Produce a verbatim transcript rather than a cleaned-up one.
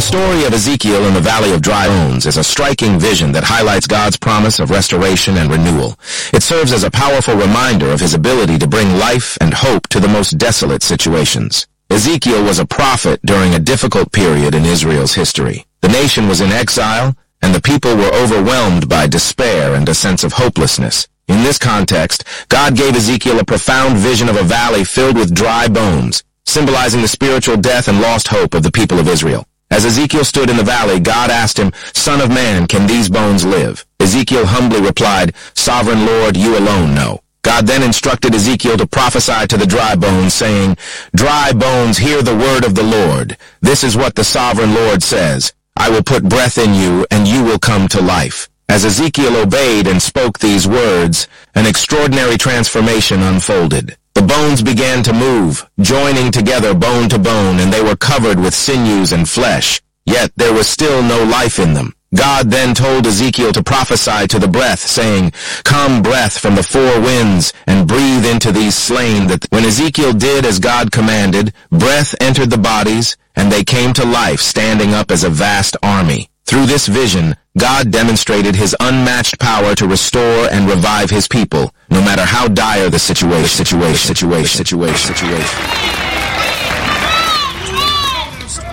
story of Ezekiel in the Valley of Dry Bones is a striking vision that highlights God's promise of restoration and renewal. It serves as a powerful reminder of his ability to bring life and hope to the most desolate situations. Ezekiel was a prophet during a difficult period in Israel's history. The nation was in exile, and the people were overwhelmed by despair and a sense of hopelessness. In this context, God gave Ezekiel a profound vision of a valley filled with dry bones, symbolizing the spiritual death and lost hope of the people of Israel. As Ezekiel stood in the valley, God asked him, "Son of man, can these bones live?" Ezekiel humbly replied, "Sovereign Lord, you alone know." God then instructed Ezekiel to prophesy to the dry bones, saying, "Dry bones, hear the word of the Lord. This is what the sovereign Lord says. I will put breath in you, and you will come to life." As Ezekiel obeyed and spoke these words, an extraordinary transformation unfolded. The bones began to move, joining together bone to bone, and they were covered with sinews and flesh. Yet there was still no life in them. God then told Ezekiel to prophesy to the breath, saying, "Come, breath from the four winds, and breathe into these slain." That when Ezekiel did as God commanded, breath entered the bodies, and they came to life, standing up as a vast army. Through this vision, God demonstrated his unmatched power to restore and revive his people, no matter how dire the situation, situation, situation, situation, situation.